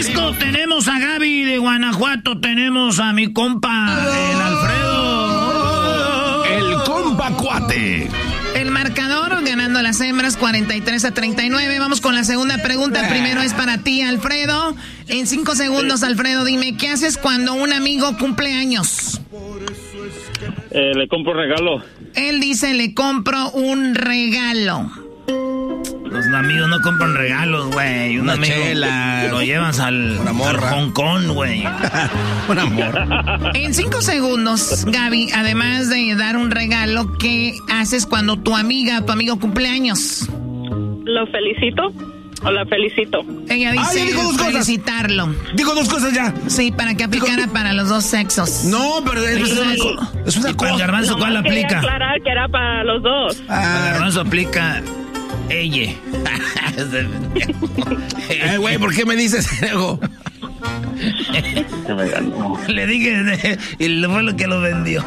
Jalisco tenemos a Gaby, de Guanajuato tenemos a mi compa, el Alfredo. El compa cuate. El marcador ganando las hembras 43-39. Vamos con la segunda pregunta. Primero es para ti, Alfredo. En 5 segundos, Alfredo, dime, ¿qué haces cuando un amigo cumple años? Le compro un regalo. Él dice, le compro un regalo. Los amigos no compran regalos, güey. Una amigo chela. lo llevas al Hong Kong, güey. Una morra. En 5 segundos, Gaby, además de dar un regalo, ¿qué haces cuando tu amigo cumple años? ¿Lo felicito o la felicito? Ella dice dijo 2 cosas. felicitarlo. Digo 2 cosas ya. Sí, para que aplicara para los 2 sexos. No, pero es una Para el Garbanzo, ¿cuál Nomás quería aplica? aclarar que era para los dos. Para el Garbanzo aplica ella. Güey, ¿por qué me dices algo? Que me ganó. Le dije, y fue lo que lo vendió.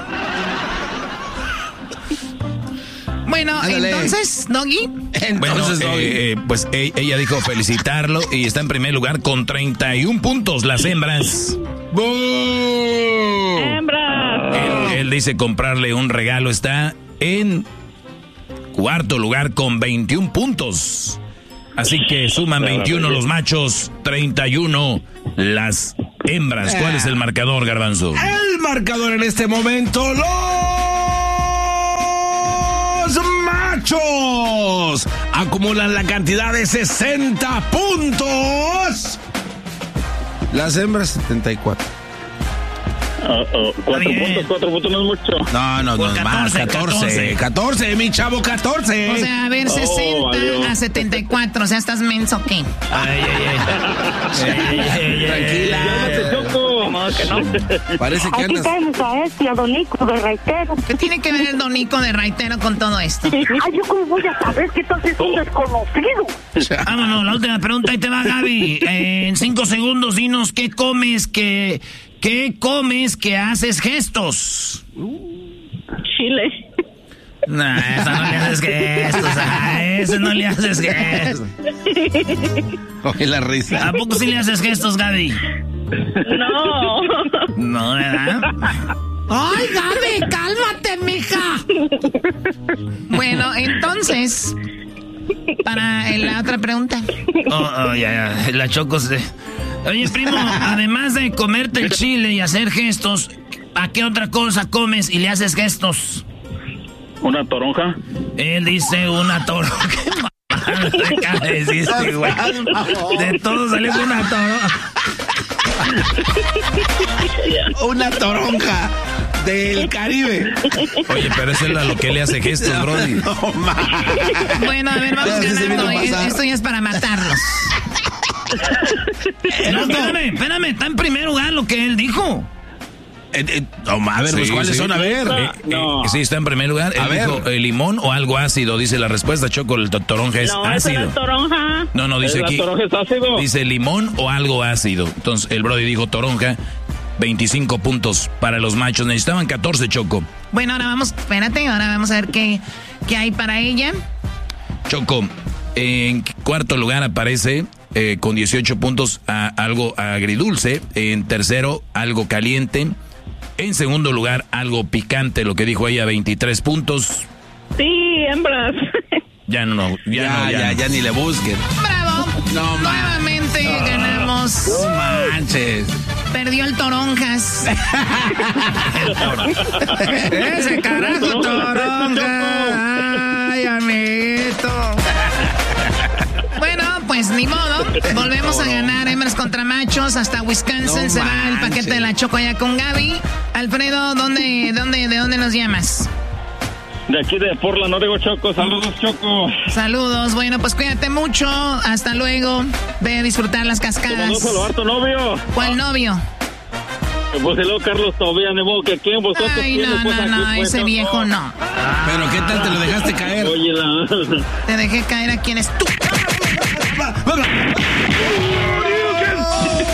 Bueno, Ándale. entonces, Doggy. Entonces, Pues ella dijo felicitarlo y está en primer lugar con 31 puntos las hembras. ¡Hembra! Él dice comprarle un regalo, está en cuarto lugar con 21 puntos. Así que suman 21 los machos, 31 las hembras. ¿Cuál es el marcador, Garbanzo? el marcador en este momento, los machos acumulan la cantidad de 60 puntos. Las hembras 74. 4 puntos no es mucho. No, Por más, 14, mi chavo, 14. O sea, a ver, 60 valió. a 74. O sea, ¿estás menso qué? Tranquila. Parece que Aquí andas. tenemos a a Don Nico de Raitero. ¿Qué tiene que ver el Donico de Raitero con todo esto? Ay, yo cómo voy a saber que tal es un desconocido. Vámonos, la última pregunta, ahí te va, Gaby. En 5 segundos, dinos, ¿qué comes que haces gestos? Chile. Nah, esa no le haces gestos, a ese no le haces gestos. Oye, la risa. ¿A poco sí le haces gestos, Gaby? No. No, ¿verdad? ¡Ay, Gaby, cálmate, mija! Bueno, entonces, para la otra pregunta. Ya, la Choco se... Oye, primo, además de comerte el chile y hacer gestos, ¿a qué otra cosa comes y le haces gestos? ¿Una toronja? Él dice una toronja. ¿Qué deciste, güey? De todo salió una toronja. Una toronja del Caribe. Oye, pero eso es lo que le hace gestos, Brody. No, Bueno, a ver, vamos Ya, sí se ganando. vino a pasar. Esto ya es para matarlos. No, espérame, está en primer lugar lo que él dijo. A ver, pues, Sí, ¿cuáles sí. son? A ver. No. Sí, está en primer lugar. A Él ver. dijo limón o algo ácido, dice la respuesta. Choco, el toronja es No, esa ácido. era toronja. No, dice ¿La aquí. toronja es ácido? Dice limón o algo ácido. Entonces, el Brody dijo toronja. 25 puntos para los machos. Necesitaban 14, Choco. Bueno, ahora vamos a ver qué hay para ella. Choco, en cuarto lugar aparece con 18 puntos algo agridulce. En tercero, algo caliente. En segundo lugar, algo picante, lo que dijo ella, 23 puntos. Sí, hembras. Ya no. Ya ni le busquen. ¡Bravo! No, Nuevamente ganamos. No manches. Perdió el Toronjas. Ese carajo toronja. Ay, amiguito. Bueno, pues ni modo. Volvemos a ganar hembras contra machos. Hasta Wisconsin No se va el manches. paquete de la Choco allá con Gaby. Alfredo, ¿de dónde nos llamas? De aquí de Portland, Oregon, Choco. Saludos, Choco. Saludos. Bueno, pues cuídate mucho. Hasta luego. Ve a disfrutar las Te mandó cascadas. a saludar tu novio. ¿Cuál novio? Pues el Carlos todavía, ni modo que quién vosotros. Ay, quién, no, pues, aquí, pues, ese viejo no. Pero ¿qué tal te lo dejaste caer? Oye, Te dejé caer a quien es tú.